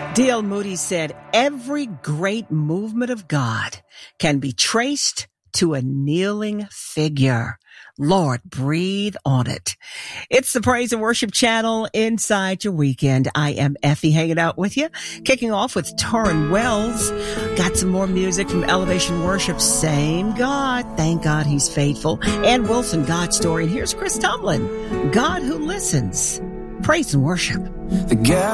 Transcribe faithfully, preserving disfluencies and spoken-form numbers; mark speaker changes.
Speaker 1: D L Moody said, every great movement of God can be traced to a kneeling figure. Lord, breathe on it. It's the Praise and Worship Channel inside your weekend. I am Effie hanging out with you, kicking off with Torrin Wells. Got some more music from Elevation Worship. Same God. Thank God he's faithful. Ann Wilson, God Story. And here's Chris Tomlin, God Who Listens. Praise and worship.
Speaker 2: The